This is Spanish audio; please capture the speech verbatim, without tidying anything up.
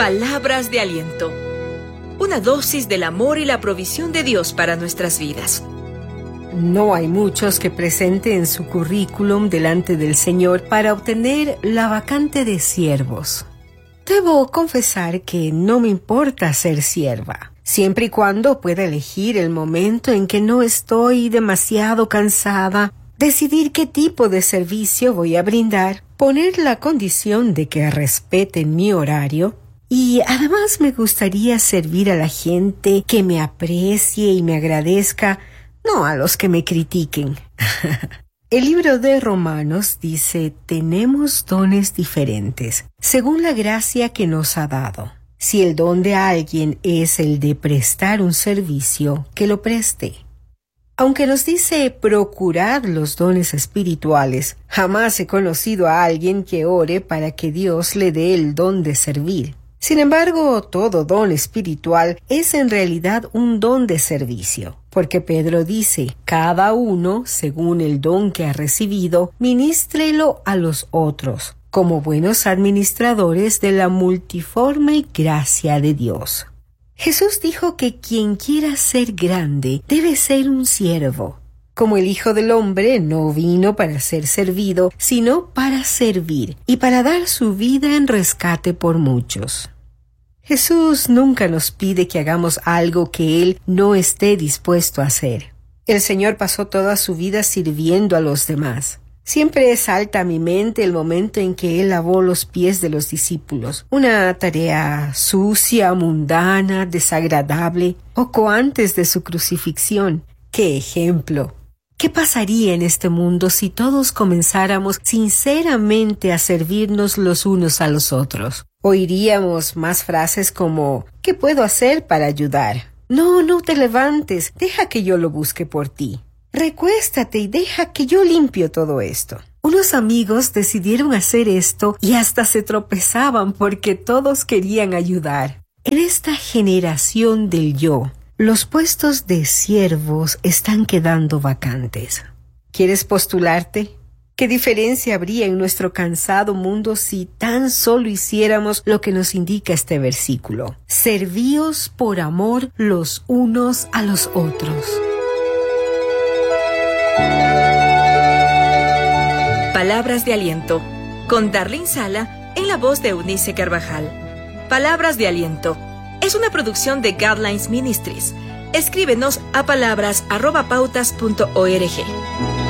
Palabras de aliento. Una dosis del amor y la provisión de Dios para nuestras vidas. No hay muchos que presenten su currículum delante del Señor para obtener la vacante de siervos. Debo confesar que no me importa ser sierva, siempre y cuando pueda elegir el momento en que no estoy demasiado cansada, decidir qué tipo de servicio voy a brindar, poner la condición de que respeten mi horario. Y además me gustaría servir a la gente que me aprecie y me agradezca, no a los que me critiquen. El libro de Romanos dice, tenemos dones diferentes, según la gracia que nos ha dado. Si el don de alguien es el de prestar un servicio, que lo preste. Aunque nos dice procurad los dones espirituales, jamás he conocido a alguien que ore para que Dios le dé el don de servir. Sin embargo, todo don espiritual es en realidad un don de servicio, porque Pedro dice, cada uno, según el don que ha recibido, ministrelo a los otros, como buenos administradores de la multiforme gracia de Dios. Jesús dijo que quien quiera ser grande debe ser un siervo. Como el Hijo del Hombre no vino para ser servido, sino para servir y para dar su vida en rescate por muchos. Jesús nunca nos pide que hagamos algo que Él no esté dispuesto a hacer. El Señor pasó toda su vida sirviendo a los demás. Siempre salta a mi mente el momento en que Él lavó los pies de los discípulos. Una tarea sucia, mundana, desagradable, poco antes de su crucifixión. ¡Qué ejemplo! ¿Qué pasaría en este mundo si todos comenzáramos sinceramente a servirnos los unos a los otros? Oiríamos más frases como, ¿qué puedo hacer para ayudar? No, no te levantes, deja que yo lo busque por ti. Recuéstate y deja que yo limpio todo esto. Unos amigos decidieron hacer esto y hasta se tropezaban porque todos querían ayudar. En esta generación del yo, los puestos de siervos están quedando vacantes. ¿Quieres postularte? ¿Qué diferencia habría en nuestro cansado mundo si tan solo hiciéramos lo que nos indica este versículo? Servíos por amor los unos a los otros. Palabras de aliento, con Darlene Sala en la voz de Eunice Carvajal. Palabras de aliento es una producción de Guidelines Ministries. Escríbenos a palabras arroba pautas punto org.